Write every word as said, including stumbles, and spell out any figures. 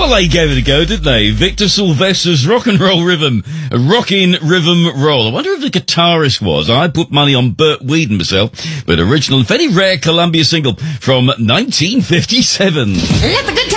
Well, they gave it a go, didn't they? Victor Sylvester's Rock and Roll Rhythm. A rockin' rhythm roll. I wonder if the guitarist was. I put money on Burt Whedon myself, but original, very rare Columbia single from nineteen fifty-seven. Let the good